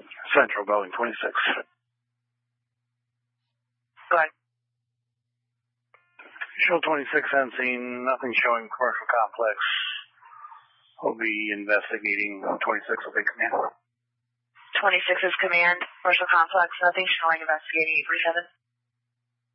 Central Building 26. Go ahead. Show 26 on scene, nothing showing commercial complex. We'll be investigating. 26 will be command. 26 is command, commercial complex, nothing showing, investigating 837.